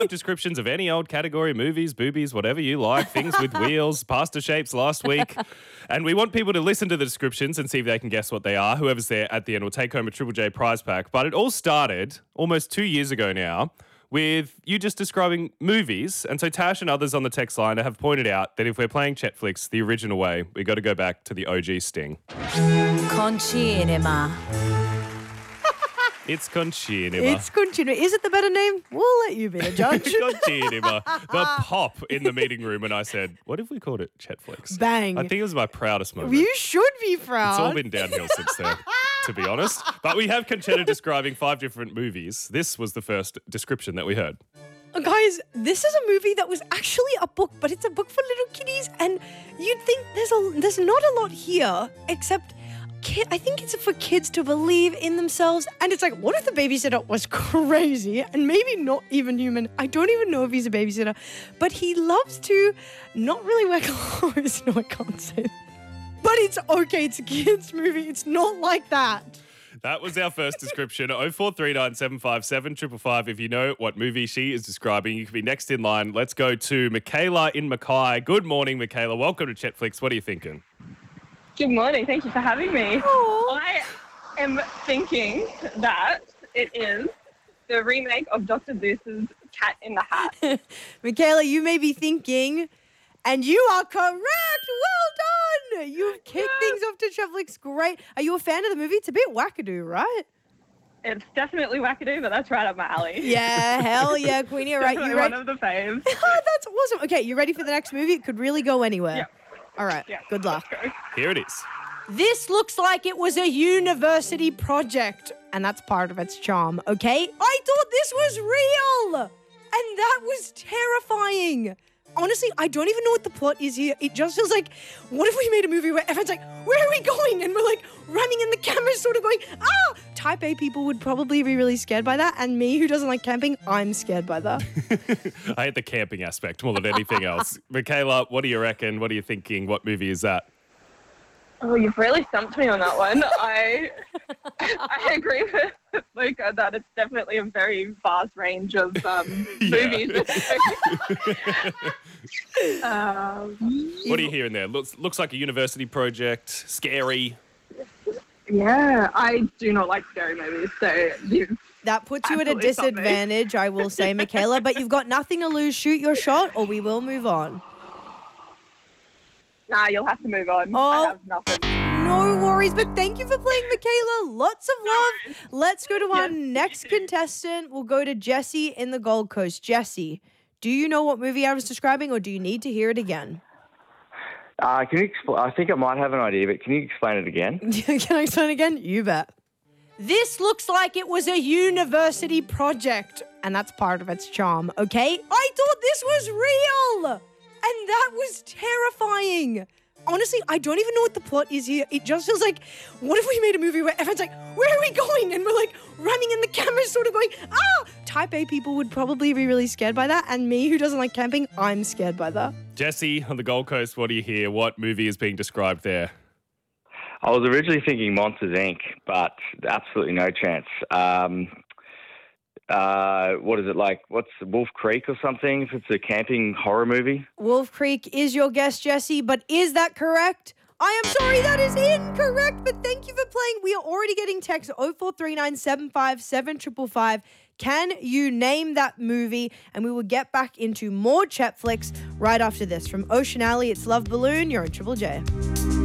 Descriptions of any old category, movies, boobies, whatever you like, things with wheels, pasta shapes last week. And we want people to listen to the descriptions and see if they can guess what they are. Whoever's there at the end will take home a Triple J prize pack. But it all started almost 2 years ago now with you just describing movies. And so Tash and others on the text line have pointed out that if we're playing Chetflix the original way, we got to go back to the OG Sting. Concinema. It's Concinema. It's Concinema. Is it the better name? We'll let you be the judge. Concinema. The pop in the meeting room when I said, what if we called it Chetflix? Bang. I think it was my proudest moment. You should be proud. It's all been downhill since then, to be honest. But we have Conchetta describing 5 different movies. This was the first description that we heard. Guys, this is a movie that was actually a book, but it's a book for little kiddies, and you'd think there's not a lot here, except I think it's for kids to believe in themselves. And it's like, what if the babysitter was crazy and maybe not even human? I don't even know if he's a babysitter, but he loves to not really wear clothes. No, I can't say that. But it's okay. It's a kids' movie. It's not like that. That was our first description. 0439 757 555. If you know what movie she is describing, you can be next in line. Let's go to Michaela in Mackay. Good morning, Michaela. Welcome to Chetflix. What are you thinking? Good morning. Thank you for having me. Aww. I am thinking that it is the remake of Dr. Seuss's Cat in the Hat. Michaela, you may be thinking, and you are correct. Well done. You've kicked things off to Chetflix. Great. Are you a fan of the movie? It's a bit wackadoo, right? It's definitely wackadoo, but that's right up my alley. Yeah, hell yeah, Queenie. All right, Definitely you ready? one of the faves. Oh, that's awesome. Okay, you ready for the next movie? It could really go anywhere. Yeah. All right, Yeah. good luck. Let's go. Here it is. This looks like it was a university project, and that's part of its charm, okay? I thought this was real, and that was terrifying. Honestly, I don't even know what the plot is here. It just feels like, what if we made a movie where everyone's like, where are we going? And we're like running and the camera's sort of going, ah! Type A people would probably be really scared by that. And me, who doesn't like camping, I'm scared by that. I hate the camping aspect more than anything else. Michaela, what do you reckon? What are you thinking? What movie is that? Oh, you've really stumped me on that one. I agree with Luca that it's definitely a very vast range of movies. What are you hearing there? Looks like a university project. Scary. Yeah, I do not like scary movies, so you. That puts you at a Absolutely stumped me. disadvantage, I will say, Michaela. But you've got nothing to lose. Shoot your shot, or we will move on. Nah, you'll have to move on. Oh. I have nothing. No worries, but thank you for playing, Michaela. Lots of love. Let's go to our next contestant. We'll go to Jesse in the Gold Coast. Jesse, do you know what movie I was describing, or do you need to hear it again? Can you explain? I think I might have an idea, but can you explain it again? Can I explain again? You bet. This looks like it was a university project, and that's part of its charm, okay? I thought this was real, and that was terrifying. Honestly, I don't even know what the plot is here. It just feels like, what if we made a movie where everyone's like, where are we going? And we're like running and the camera's sort of going, ah! Type A people would probably be really scared by that. And me, who doesn't like camping, I'm scared by that. Jesse on the Gold Coast, what do you hear? What movie is being described there? I was originally thinking Monsters, Inc., but absolutely no chance. What is it like? What's Wolf Creek or something? If it's a camping horror movie? Wolf Creek is your guess, Jesse, but is that correct? I am sorry, that is incorrect, but thank you for playing. We are already getting text 0439 757 555. Can you name that movie? And we will get back into more Chetflix right after this. From Ocean Alley, it's Love Balloon. You're on Triple J.